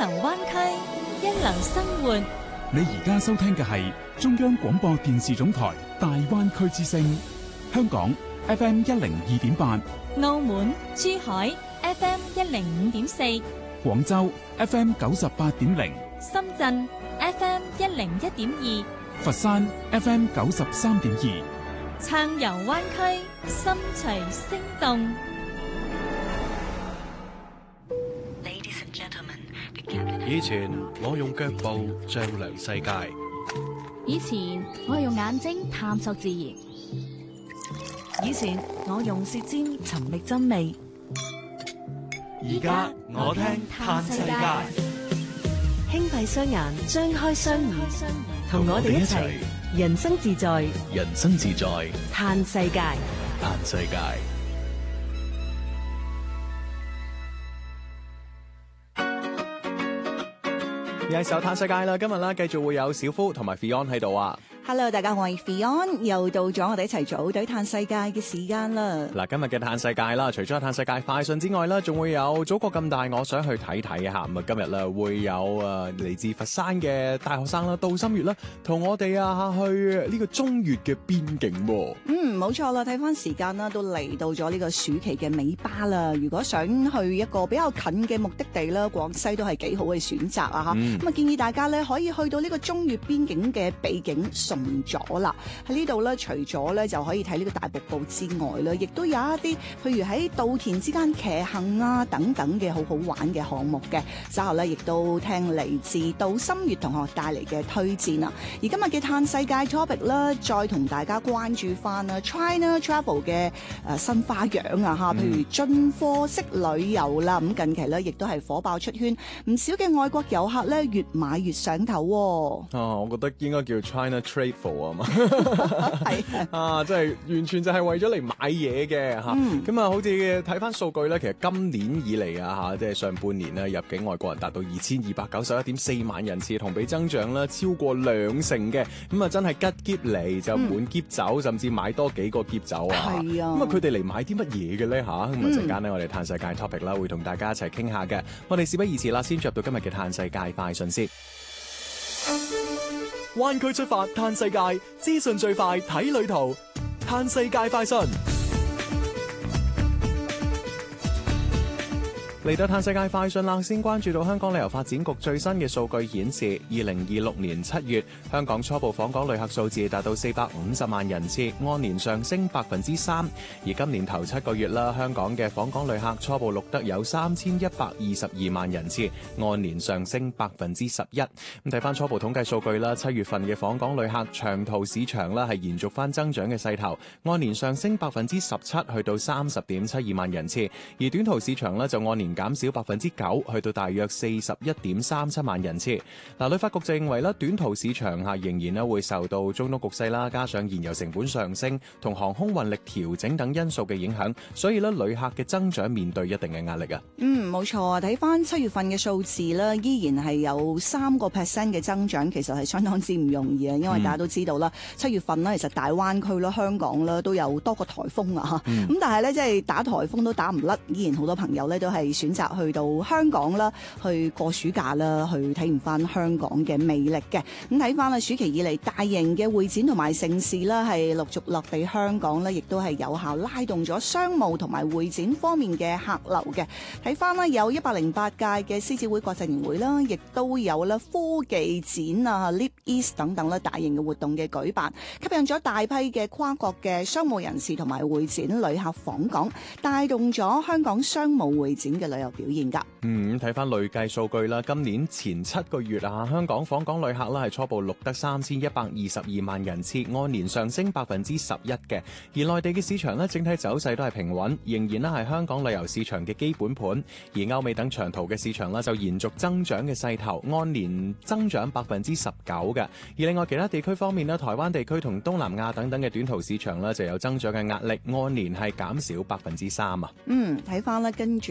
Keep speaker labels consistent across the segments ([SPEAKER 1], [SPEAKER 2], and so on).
[SPEAKER 1] 流灣區，一流生活。
[SPEAKER 2] 你而家收聽嘅係中央廣播電視總台大灣區之聲，香港 FM 102.8，
[SPEAKER 1] 澳門、珠海 FM 105.4，
[SPEAKER 2] 廣州 FM 98.0，
[SPEAKER 1] 深圳 FM 101.2，佛
[SPEAKER 2] 山 FM 93.2，
[SPEAKER 1] 暢遊灣區，心隨聲動。
[SPEAKER 3] 以前我用腳步丈量世界，
[SPEAKER 4] 以前我係用眼睛探索自然，
[SPEAKER 5] 以前我用舌尖尋覓真味，
[SPEAKER 3] 而家我聽嘆世界。
[SPEAKER 6] 輕閉雙眼，張開雙耳，同我哋一齊人生自在，
[SPEAKER 3] 人生自在，
[SPEAKER 6] 嘆世界，
[SPEAKER 3] 嘆世界。
[SPEAKER 7] 而係時候嘆世界啦，今日啦繼續會有小夫同埋 Fion 喺度啊。
[SPEAKER 8] Hello， 大家好，我係 Fion，又到咗我哋一齊組隊嘆世界嘅時間啦。
[SPEAKER 7] 嗱，今日嘅嘆世界啦，除咗嘆世界快訊之外啦，仲會有祖國咁大，我想去睇睇下。咁啊，今日啦會有嚟自佛山嘅大學生啦，杜心月啦，同我哋去呢個中越嘅邊境。
[SPEAKER 8] 冇錯啦，睇翻時間啦，都嚟到咗呢個暑期嘅尾巴啦。如果想去一個比較近嘅目的地啦，廣西都係幾好嘅選擇啊！咁啊，建議大家咧可以去到呢個中越邊境嘅秘境崇左啦。喺呢度咧，除咗咧就可以睇呢個大瀑布之外咧，亦都有一啲譬如喺稻田之間騎行啊等等嘅好好玩嘅項目嘅。稍後咧亦都聽嚟自杜心月同學帶嚟嘅推薦啊。而今日嘅嘆世界 topic 啦，再同大家關注翻啊 China Travel 嘅新花樣啊嚇，譬如進貨式旅遊啦。咁近期咧亦都係火爆出圈，唔少嘅外國遊客咧越買越上頭。
[SPEAKER 7] 我覺得應該叫 China Travel 啊嘛，
[SPEAKER 8] 係
[SPEAKER 7] 即係完全就係為咗嚟買嘢嘅嚇。咁好似睇翻數據咧，其實今年以嚟即係上半年咧入境外國人達到2291.4萬人次，同比增長咧超過2成嘅。咁真係吉喼嚟就滿喼走，甚至買多幾個喼走啊。係啊。咁佢哋嚟買啲乜嘢嘅咧嚇？咁陣間咧我哋嘆世界 topic 啦，會同大家一齊傾下嘅。我哋事不宜遲啦，先入到今日嘅嘆世界快訊先。灣區出發嘆世界，資訊最快睇旅途，嘆世界快訊。嚟到嘆世界快訊啦，先關注到香港旅遊發展局最新嘅數據顯示，2026年7月，香港初步訪港旅客數字達到450萬人次，按年上升3%。而今年頭7個月啦，香港嘅訪港旅客初步錄得有3122萬人次，按年上升11%。咁睇翻初步統計數據啦，7月份嘅訪港旅客長途市場啦係延續翻增長嘅勢頭，按年上升17%，去到30.72萬人次，而短途市場呢就按年減少9%，去到大約41.37萬人次。旅發局就認為咧，短途市場仍然咧會受到中東局勢啦，加上燃油成本上升同航空運力調整等因素嘅影響，所以咧旅客嘅增長面對一定嘅壓力啊。
[SPEAKER 8] 冇錯啊！睇翻7月份嘅數字咧，依然係有3%嘅增長，其實係相當之唔容易啊。因為大家都知道啦，7月份咧其實大灣區啦、香港啦都有多個颱風啊。咁但係咧，即係打颱風都打唔甩，依然好多朋友咧都係選擇去到香港啦，去過暑假啦，去體驗翻香港嘅魅力嘅。咁睇翻啦，暑期以嚟大型嘅會展同埋盛事啦，係陸續落地香港咧，亦都係有效拉動咗商務同埋會展方面嘅客流嘅。睇翻啦，有108屆嘅獅子會國際年會啦，亦都有啦科技展啊、Leap East 等等啦大型嘅活動嘅舉辦，吸引咗大批嘅跨國嘅商務人士同埋會展旅客訪港，帶動咗香港商務會展嘅旅遊表現㗎。
[SPEAKER 7] 睇翻累計數據啦，今年前7個月香港訪港旅客啦係初步錄得3122萬人次，按年上升11%嘅。而內地嘅市場咧，整體走勢都係平穩，仍然咧係香港旅遊市場嘅基本盤。而歐美等長途嘅市場咧就延續增長嘅勢頭，按年增長19%嘅。而另外其他地區方面咧，台灣地區同東南亞等等嘅短途市場咧就有增長嘅壓力，按年係減少3%啊。
[SPEAKER 8] 睇翻咧，跟住落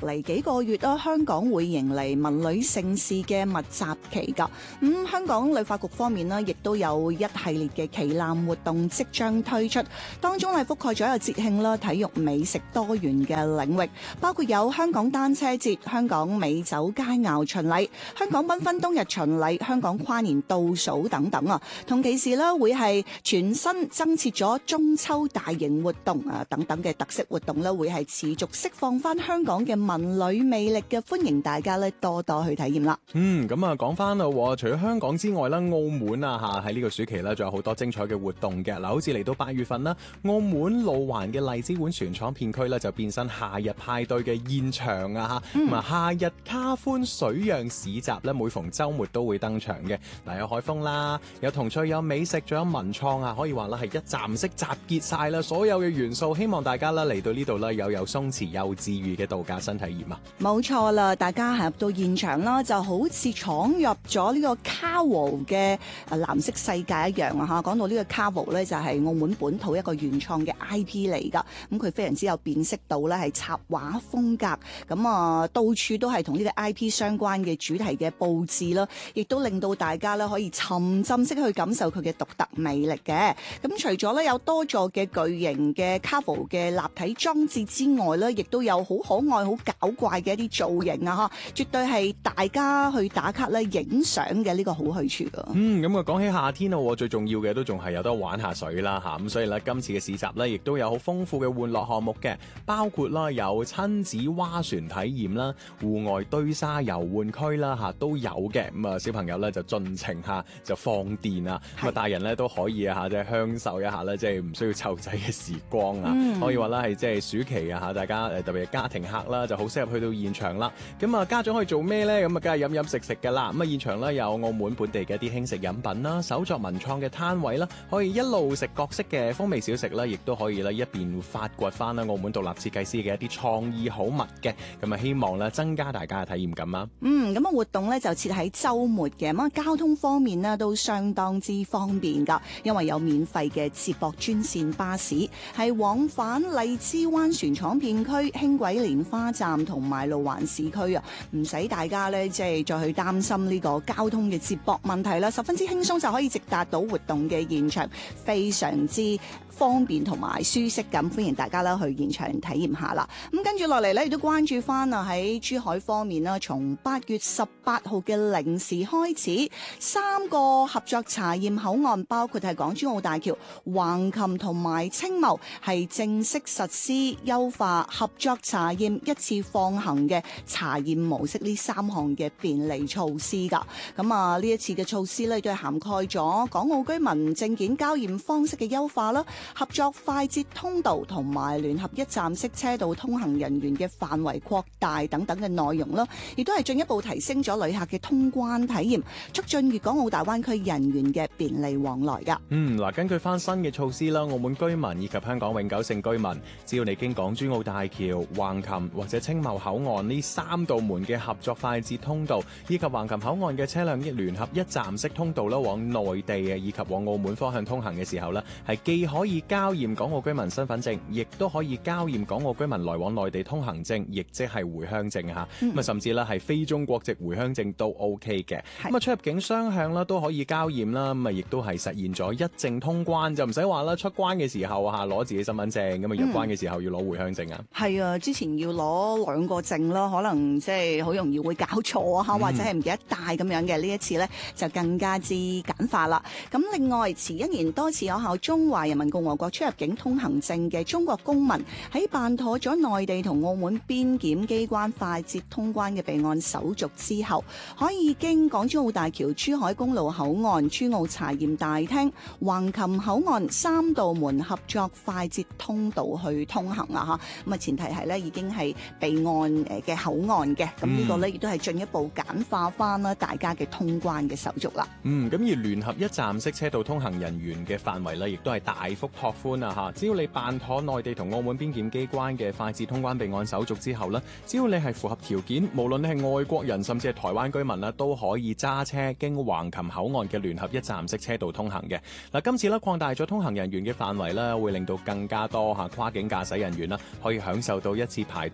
[SPEAKER 8] 嚟幾個月啦，香港會迎嚟文旅盛事嘅密集期㗎。香港旅發局方面呢，亦都有一系列嘅旗艦活動即將推出，當中係覆蓋咗有節慶啦、體育、美食多元嘅領域，包括有香港單車節、香港美酒佳餚巡禮、香港繽紛冬日巡禮、香港跨年倒數等等啊。同期時呢，會係全新增設咗中秋大型活動啊等等嘅特色活動呢，會係持續釋放翻香港嘅文旅魅力嘅，歡迎大家呢多多去體驗啦。
[SPEAKER 7] 咁啊講翻啦，除咗香港之外啦，澳門啊喺呢個暑期呢，仲有好多精彩嘅活動嘅。嗱，好似嚟到8月份啦，澳門路環嘅荔枝碗船廠片區呢，就變身夏日派對嘅現場啊夏日卡歡水漾市集呢，每逢週末都會登場嘅。嗱，有海風啦，有童趣，有美食，仲有文創啊，可以話啦係一站式集結晒啦所有嘅元素，希望大家啦嚟到呢度啦有鬆弛又治愈嘅度假新體驗啊！
[SPEAKER 8] 冇錯啦，大家行入到現場啦，就好似闖入咗呢個 Carnival 嘅藍色世界一樣啊！講到呢個 Carnival 咧，就係澳門本土一個原創嘅 IP 嚟㗎。咁佢非常之有辨識度咧，係插畫風格。咁到處都係同呢個 IP 相關嘅主題嘅佈置啦，亦都令到大家咧可以沉浸式去感受佢嘅獨特魅力嘅。咁除咗咧有多座嘅巨型嘅 Carnival 嘅立體裝置之外咧，亦都有好可愛、好搞怪嘅一啲造型啊！絕對係大家去打卡咧、影相嘅呢個好去處啊！
[SPEAKER 7] 咁啊，講起夏天啊，最重要嘅都仲係有得玩下水啦嚇。咁所以咧，今次嘅市集咧，亦都有好豐富嘅玩樂項目嘅，包括啦有親子划船體驗啦、戶外堆沙遊玩區啦嚇都有嘅。咁啊，小朋友咧就盡情下就放電啊，咁啊大人咧都可以啊嚇，即係享受一下咧，即係唔需要湊仔嘅時光啊。可以話啦係即係暑期啊嚇，大家特別係家庭客啦，就好適合去到現場啦。咁啊，家長可以做咩咧？咁啊，梗係飲飲食食㗎啦。咁啊，現場咧有澳門本地嘅一啲輕食飲品啦、手作文創嘅攤位啦，可以一路食各式嘅風味小食啦，亦都可以咧一邊發掘翻啦澳門獨立設計師嘅一啲創意好物嘅。咁啊，希望咧增加大家嘅體驗感啊。
[SPEAKER 8] 咁啊，活動咧就設喺週末嘅。咁啊，交通方面呢都相當之方便㗎，因為有免費嘅接駁專線巴士，係往返荔枝灣船廠片區、輕軌蓮花站同埋路環市區啊，唔使大家咧即係再去擔心呢個交通嘅接駁問題啦，十分之輕鬆就可以直達到活動嘅現場，非常之方便同埋舒適咁，歡迎大家啦去現場體驗下啦。咁跟住落嚟咧，亦都關注翻啊喺珠海方面啦，從8月18號嘅零時開始，3個合作查驗口岸，包括係港珠澳大橋、橫琴同埋青茂，係正式實施優化合作查驗一次放行嘅查驗模式呢3項嘅便利措施㗎。咁啊，呢一次嘅措施咧，都係涵蓋咗港澳居民證件交驗方式嘅優化啦，合作快捷通道同埋聯合一站式車道通行人員嘅範圍擴大等等嘅內容啦，亦都係進一步提升咗旅客嘅通關體驗，促進粵港澳大灣區人員嘅便利往來㗎。
[SPEAKER 7] 根據翻新嘅措施啦，澳門居民以及香港永久性居民，只要你經港珠澳大橋、橫琴或者青茂口岸呢3道門嘅合作快捷通道，以及橫琴口岸嘅車輛聯合一站式通道啦，往內地以及往澳門方向通行嘅時候呢，係既可以交驗港澳居民身份證，亦都可以交驗港澳居民來往內地通行證，亦即係回鄉證嚇。甚至咧係非中國籍回鄉證都 OK 嘅。咁出入境雙向啦都可以交驗啦，咁亦都係實現咗一證通關，就唔使話啦出關嘅時候攞自己身份證，咁入關嘅時候要攞回鄉證啊。係
[SPEAKER 8] 啊，之前要攞2個證啦，可能即係好容易會搞錯啊，或者係唔記得帶咁樣嘅。呢一次呢，就更加之簡化啦。咁另外持1年多次有效中華人民共和國出入境通行證嘅中國公民，喺辦妥咗內地同澳門邊檢機關快捷通關嘅備案手續之後，可以經港珠澳大橋珠海公路口岸、珠澳查驗大廳、橫琴口岸3道門合作快捷通道去通行啊！咁啊，前提係咧已經係備案嘅口岸嘅，咁呢個咧亦都係進一步簡化翻啦大家嘅通關嘅手續啦。
[SPEAKER 7] 咁而聯合一站式車道通行人員嘅範圍咧，亦都係大幅拓寬啊！只要你辦妥內地同澳門邊檢機關嘅快捷通關備案手續之後呢，只要你係符合條件，無論你係外國人甚至係台灣居民啦，都可以揸車經橫琴口岸嘅聯合一站式車道通行嘅。嗱，今次咧擴大咗通行人員嘅範圍咧，會令到更加多跨境駕駛人員啦，可以享受到一次排隊揸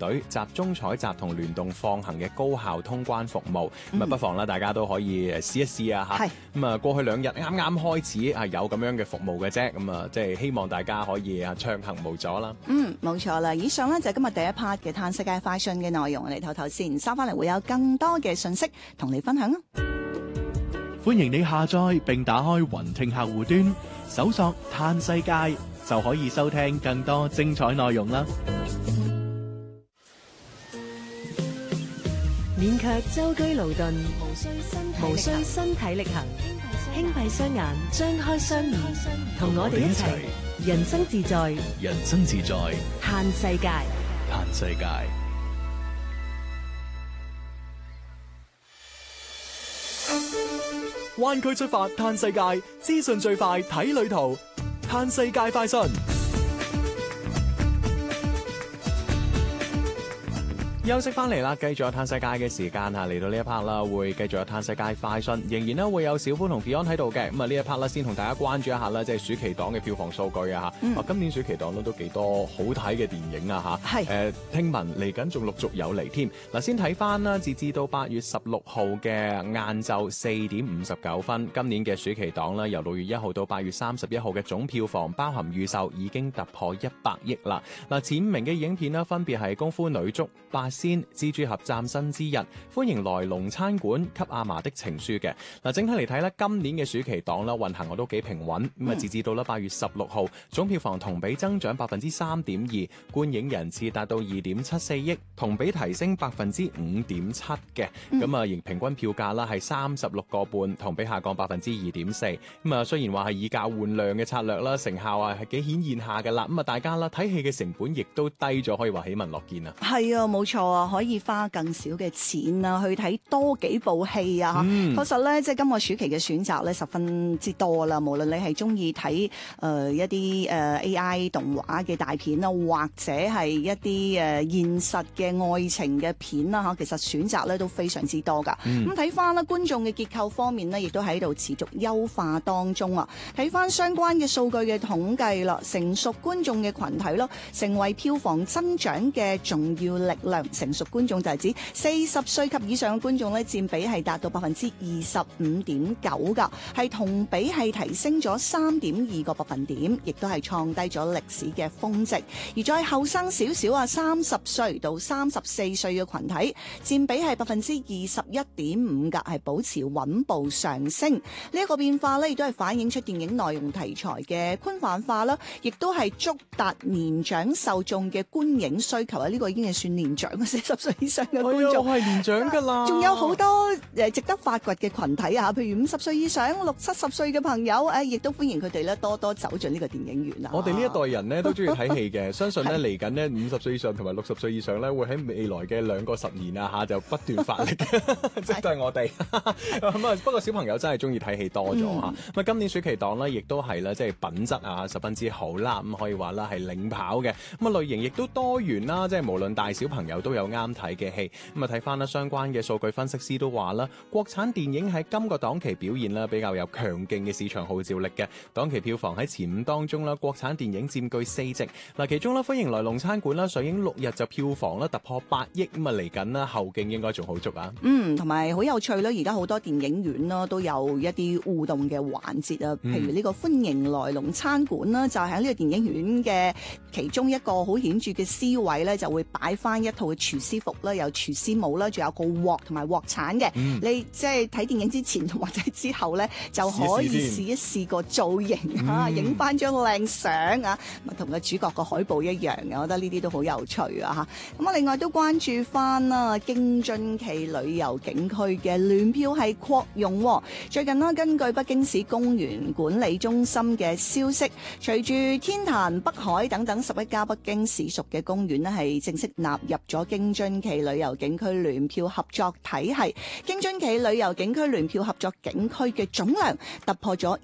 [SPEAKER 7] 中採集同聯動放行嘅高效通關服務。咁不妨大家都可以試一試啊嚇。咁過去2日啱啱開始有咁樣嘅服務嘅啫。咁即係希望大家可以暢行無阻啦。
[SPEAKER 8] 冇錯啦。以上呢就係今日第一 part 嘅嘆世界快訊嘅內容，我哋唞唞先，收翻嚟會有更多嘅信息同你分享啊！
[SPEAKER 3] 歡迎你下載並打開雲聽客戶端，搜索嘆世界就可以收聽更多精彩內容啦。
[SPEAKER 6] 勉強舟車勞頓，無需身體力行，輕閉雙眼，張開雙耳，同我哋一齊人生自在，
[SPEAKER 3] 人生自在，
[SPEAKER 6] 嘆世界，
[SPEAKER 3] 嘆世界。灣區出發嘆世界，資訊最快睇旅途，嘆世界快訊。
[SPEAKER 7] 休息翻嚟啦，繼續有嘆世界嘅時間嚟到呢一 part 啦，會繼續有嘆世界快訊，仍然會有小歡同 Beyond 喺度嘅。咁呢一 part 先同大家關注一下啦，即係暑期檔嘅票房數據啊嚇。今年暑期檔都幾多好睇嘅電影啊嚇。係聽聞嚟緊仲陸續有嚟添。嗱，先睇翻啦，截至到8月16號嘅晏晝4點59分，今年嘅暑期檔由6月1號到8月31號嘅總票房包含預售已經突破100億啦。嗱，前5名嘅影片分別係功夫女足、先蜘蛛俠嶄新之日、歡迎來龍餐館、給阿嫲的情書嘅。嗱，整體嚟睇咧，今年嘅暑期檔運行我都幾平穩。咁截至到8月16號，總票房同比增長3.2%，觀影人次達到2.74億，同比提升5.7%嘅。咁而平均票價係36個半，同比下降2.4%。咁啊，雖然話係以價換量嘅策略啦，成效係幾顯現下嘅啦。咁啊，大家睇戲嘅成本亦都低咗，可以話喜聞樂見啊。
[SPEAKER 8] 係啊，冇錯。可以花更少嘅錢去睇多幾部戲啊！確實咧，即係今個暑期嘅選擇咧，十分之多啦。無論你係中意睇一啲AI 動畫嘅大片啦，或者係一啲現實嘅愛情嘅片啦嚇，其實選擇咧都非常之多㗎。咁睇翻咧觀眾嘅結構方面呢，亦都喺度持續優化當中啊！睇翻相關嘅數據嘅統計啦，成熟觀眾嘅群體咯，成為票房增長嘅重要力量。成熟觀眾就係指40歲及以上嘅觀眾咧，佔比係達到25.9%㗎，係同比係提升咗3.2個百分點，亦都係創低咗歷史嘅峰值。而再後生少少30歲到34歲嘅群體，佔比係21.5%㗎，係保持穩步上升。呢一個變化咧，亦都係反映出電影內容題材嘅寬泛化啦，亦都係觸達年長受眾嘅觀影需求啊！呢個已經係算年長40歲以上嘅觀眾，
[SPEAKER 7] 係年長㗎啦。
[SPEAKER 8] 仲有好多值得發掘嘅群體啊，譬如50歲以上、60-70歲嘅朋友，亦都歡迎佢哋咧多多走進呢個電影院啊！
[SPEAKER 7] 我哋呢一代人咧都中意睇戲嘅，相信咧嚟緊呢50歲以上同埋60歲以上咧，會喺未來嘅2個10年啊就不斷發力，即係都係我哋。咁啊，不過小朋友真係中意睇戲多咗嚇。咁啊，今年暑期檔咧亦都係咧，即係品質十分之好啦。咁可以話啦係領跑嘅。咁啊，類型亦都多元啦，即係無論大小朋友都有啱睇嘅戲。咁啊，睇翻啦相關嘅數據分析師都話啦，國產電影喺今個檔期表現啦比較有強勁嘅市場號召力嘅。檔期票房喺前5當中啦，國產電影佔據4席。嗱，其中啦歡迎來龍餐館啦上映6日就票房啦突破8億，咁啊嚟緊啦後勁應該仲好足啊。同埋好有趣啦，而家好多電影院啦都有一啲互動嘅環節啊，譬如呢個歡迎來龍餐館啦，就喺呢個電影院嘅其中一個好顯著嘅 C 位咧，就會擺翻一套嘅廚師服啦，有廚師帽啦，仲有個鑊同埋鑊鏟嘅。你即係睇電影之前或者之後咧，就可以試一試個造型啊，影翻張靚相啊，同個主角個海報一樣嘅，我覺得呢啲都好有趣啊嚇。咁啊，另外都關注翻啦京津冀旅遊景區嘅聯票係擴容。最近啦，根據北京市公園管理中心嘅消息，隨住天壇、北海等等11家北京市屬嘅公園咧，係正式納入咗京津冀旅遊景區聯票合作體系。京津冀旅遊景區聯票合作景區嘅總量突破咗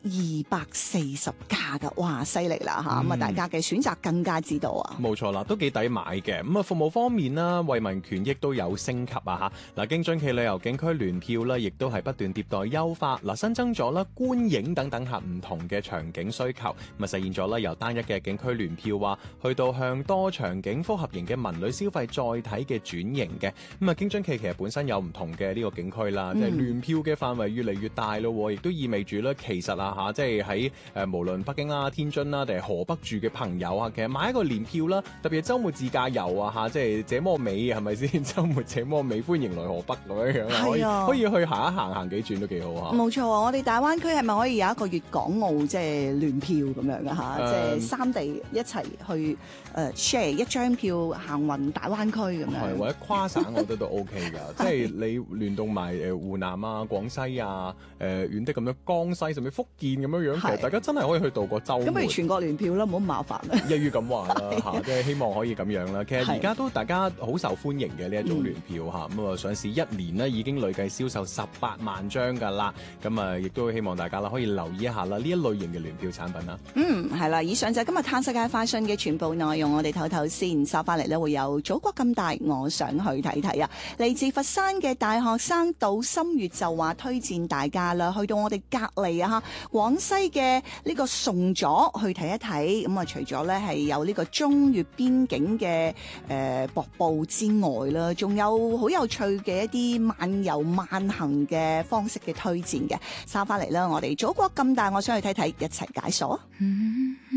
[SPEAKER 7] 240家㗎，哇，犀利啦嚇！咁啊，大家嘅選擇更加之多啊。冇錯啦，都幾抵買嘅。咁啊，服務方面啦，為民權益都有升級啊嚇。嗱，京津冀旅遊景區聯票啦，亦都係不斷迭代優化。嗱，新增咗啦觀影等等下唔同嘅場景需求，咁啊實現咗啦由單一嘅景區聯票去到向多場景複合型嘅文旅消費載體嘅轉型嘅。咁啊，京津冀其實本身有唔同嘅呢個景區啦，即係聯票嘅範圍越嚟越大咯，亦都意味住咧，其實啊嚇，即係喺無論北京啦、天津啦，定係河北住嘅朋友啊，其實買一個年票啦，特別係週末自駕遊啊嚇，即係這麼美係咪先？週末這麼美，歡迎來河北咁樣啊，可以去行一行，行幾轉都幾好啊！
[SPEAKER 8] 冇錯啊！我哋大灣區係咪可以有一個粵港澳即係聯票咁樣嘅嚇？即係三地一齊去share 一張票行運大灣區咁樣。
[SPEAKER 7] 係或者跨省，我覺得都 OK 㗎。即係你聯動埋湖南啊、廣西啊、遠的咁樣江西甚至福建咁樣樣，其實大家真係可以去度個週末。咁
[SPEAKER 8] 不如全國聯票啦，唔好咁麻煩啦。
[SPEAKER 7] 一於咁話啦嚇，即係希望可以咁樣啦。其實而家都大家好受歡迎嘅呢一種聯票嚇，咁啊上市1年呢已經累計銷售18萬張㗎啦。咁啊，亦都希望大家啦可以留意一下啦呢一類型嘅聯票產品啦。
[SPEAKER 8] 係啦，以上就係今日嘆世界快訊嘅全部內容，我哋唞唞先，收翻嚟咧會有祖國咁大，我想去睇睇啊！嚟自佛山嘅大學生杜心月就話推薦大家啦，去到我哋隔離啊廣西嘅呢個崇左去睇一睇。咁啊，除咗咧係有呢個中越邊境嘅瀑布之外啦，仲有好有趣嘅一啲漫遊慢行嘅方式嘅推薦嘅。收翻嚟啦，我哋祖國咁大，我想去睇睇，一齊解鎖。